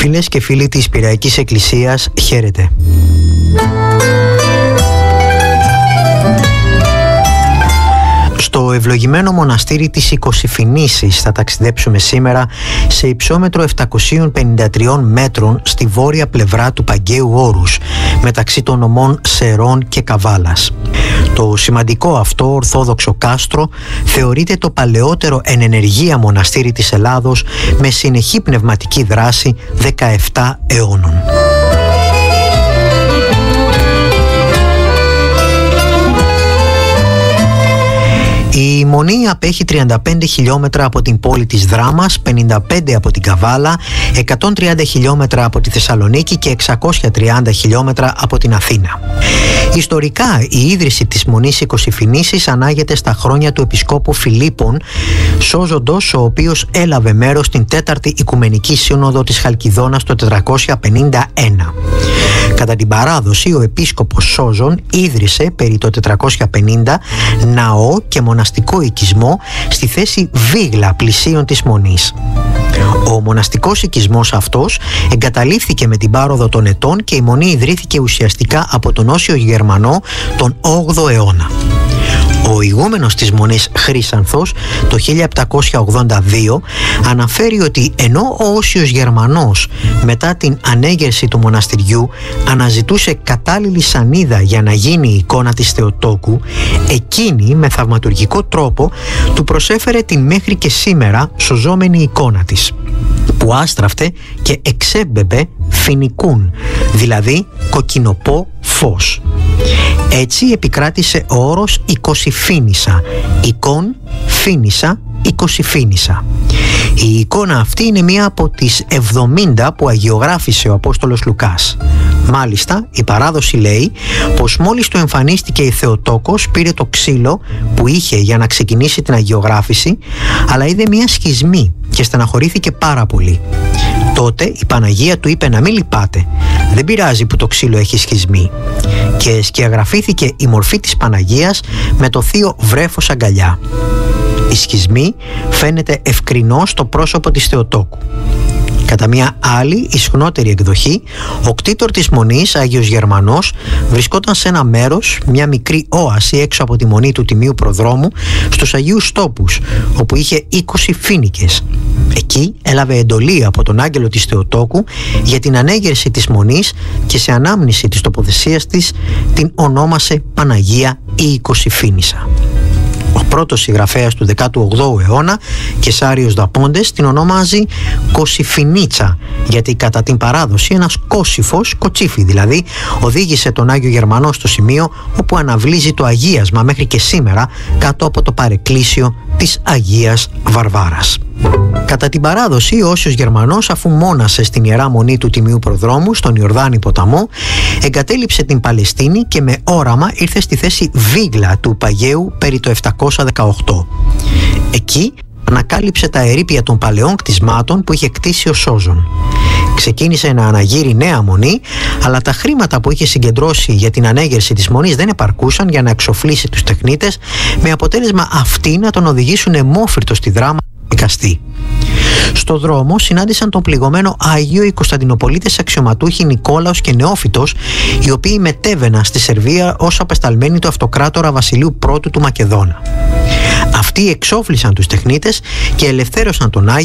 Φίλες και φίλοι της Πειραϊκής Εκκλησίας, χαίρετε. Στο ευλογημένο μοναστήρι της Οικοσυφηνήσης θα ταξιδέψουμε σήμερα σε υψόμετρο 753 μέτρων στη βόρεια πλευρά του Παγκαίου Όρους, μεταξύ των νομών Σερών και Καβάλας. Το σημαντικό αυτό ορθόδοξο κάστρο θεωρείται το παλαιότερο εν ενεργεία μοναστήρι της Ελλάδος, με συνεχή πνευματική δράση 17 αιώνων. Η Μονή απέχει 35 χιλιόμετρα από την πόλη της Δράμας, 55 από την Καβάλα, 130 χιλιόμετρα από τη Θεσσαλονίκη και 630 χιλιόμετρα από την Αθήνα. Ιστορικά, η ίδρυση της Μονής Οικοσυφηνήσης ανάγεται στα χρόνια του Επισκόπου Φιλίππων, σώζοντος, ο οποίος έλαβε μέρος στην 4η Οικουμενική Σύνοδο της Χαλκιδόνας το 451. Κατά την παράδοση, ο επίσκοπος Σώζων ίδρυσε περί το 450 ναό και μοναστικό οικισμό στη θέση Βίγλα πλησίων της Μονής. Ο μοναστικός οικισμός αυτός εγκαταλείφθηκε με την πάροδο των ετών και η Μονή ιδρύθηκε ουσιαστικά από τον Όσιο Γερμανό τον 8ο αιώνα. Ο ηγούμενος της Μονής Χρύσανθος το 1782 αναφέρει ότι ενώ ο Όσιος Γερμανός μετά την ανέγερση του μοναστηριού αναζητούσε κατάλληλη σανίδα για να γίνει η εικόνα της Θεοτόκου, εκείνη με θαυματουργικό τρόπο του προσέφερε την μέχρι και σήμερα σωζόμενη εικόνα της, που άστραφτε και εξέμπεμπε φοινικούν, δηλαδή κοκκινοπό φως. Έτσι επικράτησε ο όρος Οικοσυφήνισσα, εικόν φήνισσα, Οικοσυφήνισσα. Η εικόνα αυτή είναι μία από τις 70 που αγιογράφησε ο Απόστολος Λουκάς. Μάλιστα, η παράδοση λέει πως μόλις του εμφανίστηκε η Θεοτόκος, πήρε το ξύλο που είχε για να ξεκινήσει την αγιογράφηση, αλλά είδε μία σχισμή και στεναχωρήθηκε πάρα πολύ. Τότε η Παναγία του είπε να μην λυπάται, δεν πειράζει που το ξύλο έχει σχισμή, και σκιαγραφήθηκε η μορφή της Παναγίας με το θείο βρέφος αγκαλιά. Η σχισμή φαίνεται ευκρινώς στο πρόσωπο της Θεοτόκου. Κατά μια άλλη, ισχνότερη εκδοχή, ο κτήτορ της Μονής, Άγιος Γερμανός, βρισκόταν σε ένα μέρος, μια μικρή όαση έξω από τη Μονή του Τιμίου Προδρόμου, στους Αγίους Τόπους, όπου είχε 20 φοίνικες. Εκεί έλαβε εντολή από τον άγγελο της Θεοτόκου για την ανέγερση της Μονής και σε ανάμνηση της τοποθεσίας της την ονόμασε Παναγία ή Οικοσυφήνισσα. Ο πρώτος συγγραφέας του 18ου αιώνα, Κεσάριος Δαπόντες, την ονομάζει Κοσυφηνίτσα, γιατί κατά την παράδοση ένας Κόσυφος, κοτσίφι δηλαδή, οδήγησε τον Άγιο Γερμανό στο σημείο όπου αναβλύζει το αγίασμα μέχρι και σήμερα κάτω από το παρεκκλήσιο της Αγίας Βαρβάρας. Κατά την παράδοση, ο Όσιος Γερμανός, αφού μόνασε στην Ιερά Μονή του Τιμίου Προδρόμου στον Ιορδάνη ποταμό, εγκατέλειψε την Παλαιστίνη και με όραμα ήρθε στη θέση Βίγλα του Παγαίου περί το 718. Εκεί ανακάλυψε τα ερείπια των παλαιών κτισμάτων που είχε κτίσει ο Σώζων. Ξεκίνησε να αναγείρει νέα μονή, αλλά τα χρήματα που είχε συγκεντρώσει για την ανέγερση της μονής δεν επαρκούσαν για να εξοφλήσει τους τεχνίτες, με αποτέλεσμα αυτοί να τον οδηγήσουν αιμόφυρτο στη Δράμα δικαστή. Στο δρόμο συνάντησαν τον πληγωμένο Άγιο οι Κωνσταντινοπολίτες αξιωματούχοι Νικόλαος και Νεόφυτος, οι οποίοι μετέβαιναν στη Σερβία ως απεσταλμένοι του αυτοκράτορα Βασιλείου Πρώτου του Μακεδόνα. Αυτοί εξόφλησαν τους τεχνίτες και ελευθέρωσαν τον Άγιο,